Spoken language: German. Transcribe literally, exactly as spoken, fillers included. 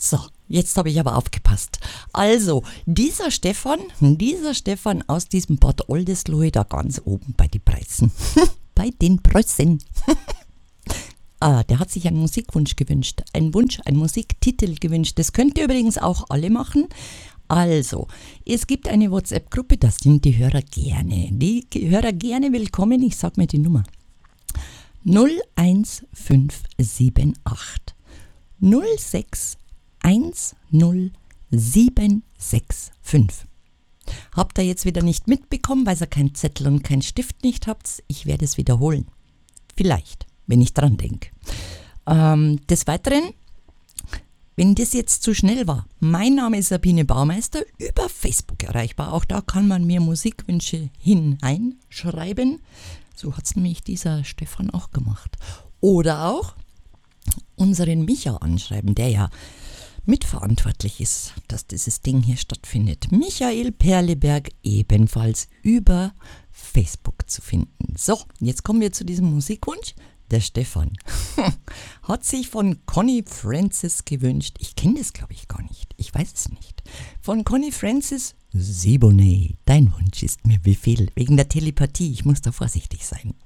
So, jetzt habe ich aber aufgepasst. Also, dieser Stefan, dieser Stefan aus diesem Bad Oldesloe da ganz oben bei den Preisen. Bei den Preußen. Ah, der hat sich einen Musikwunsch gewünscht. Einen Wunsch, einen Musiktitel gewünscht. Das könnt ihr übrigens auch alle machen. Also, es gibt eine WhatsApp-Gruppe, da sind die Hörer gerne. Die Hörer gerne willkommen. Ich sag mir die Nummer. null eins fünf sieben acht null sechs eins null sieben sechs fünf. Habt ihr jetzt wieder nicht mitbekommen, weil ihr keinen Zettel und keinen Stift nicht habt? Ich werde es wiederholen. Vielleicht, wenn ich dran denke. Ähm, des Weiteren, wenn das jetzt zu schnell war, mein Name ist Sabine Baumeister, über Facebook erreichbar. Auch da kann man mir Musikwünsche hineinschreiben. So hat es nämlich dieser Stefan auch gemacht. Oder auch unseren Micha anschreiben, der ja mitverantwortlich ist, dass dieses Ding hier stattfindet. Michael Perleberg, ebenfalls über Facebook zu finden. So, jetzt kommen wir zu diesem Musikwunsch. Der Stefan hat sich von Connie Francis gewünscht. Ich kenne das, glaube ich, gar nicht. Ich weiß es nicht. Von Connie Francis, Siboney, dein Wunsch ist mir Befehl. Wegen der Telepathie, ich muss da vorsichtig sein.